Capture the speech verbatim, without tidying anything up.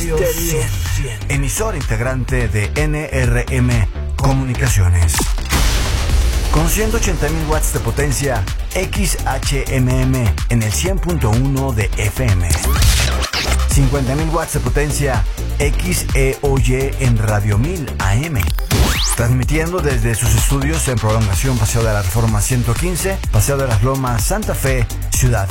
Stereo cien, emisora integrante de N R M Comunicaciones. Con ciento ochenta mil watts de potencia X H M M en el cien punto uno de F M. cincuenta mil watts de potencia X E O Y en Radio mil A M. Transmitiendo desde sus estudios en Prolongación Paseo de la Reforma ciento quince, Paseo de las Lomas, Santa Fe, Ciudad